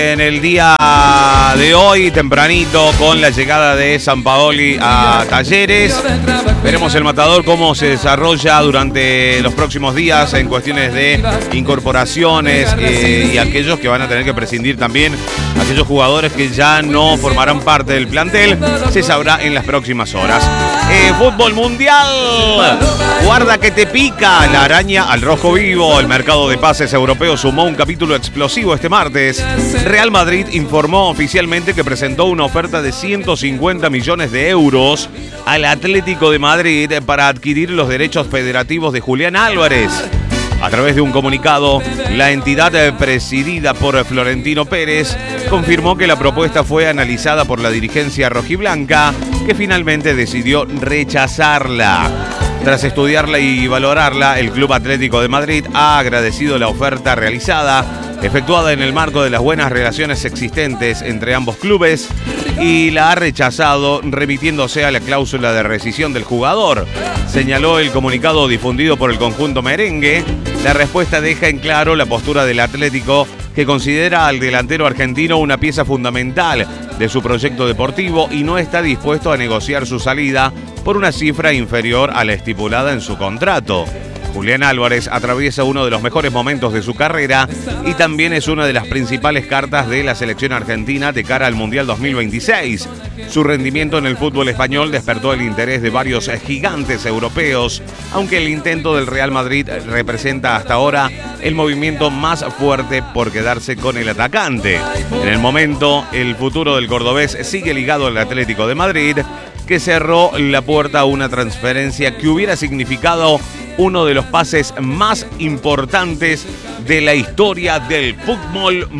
En el día de hoy, tempranito, con la llegada de Sampaoli a Talleres, veremos el Matador cómo se desarrolla durante los próximos días en cuestiones de incorporaciones y aquellos que van a tener que prescindir también, aquellos jugadores que ya no formarán parte del plantel, se sabrá en las próximas horas. Fútbol mundial, guarda que te pica la araña al rojo vivo. El mercado de pases europeo sumó un capítulo explosivo este martes. Real Madrid informó oficialmente que presentó una oferta de 150 millones de euros al Atlético de Madrid para adquirir los derechos federativos de Julián Álvarez. A través de un comunicado, la entidad presidida por Florentino Pérez confirmó que la propuesta fue analizada por la dirigencia rojiblanca, que finalmente decidió rechazarla. Tras estudiarla y valorarla, el Club Atlético de Madrid ha agradecido la oferta realizada, efectuada en el marco de las buenas relaciones existentes entre ambos clubes, y la ha rechazado remitiéndose a la cláusula de rescisión del jugador. Señaló el comunicado difundido por el conjunto merengue. La respuesta deja en claro la postura del Atlético, que considera al delantero argentino una pieza fundamental de su proyecto deportivo y no está dispuesto a negociar su salida por una cifra inferior a la estipulada en su contrato. Julián Álvarez atraviesa uno de los mejores momentos de su carrera y también es una de las principales cartas de la selección argentina de cara al Mundial 2026. Su rendimiento en el fútbol español despertó el interés de varios gigantes europeos, aunque el intento del Real Madrid representa hasta ahora el movimiento más fuerte por quedarse con el atacante. En el momento, el futuro del cordobés sigue ligado al Atlético de Madrid, que cerró la puerta a una transferencia que hubiera significado uno de los pases más importantes de la historia del fútbol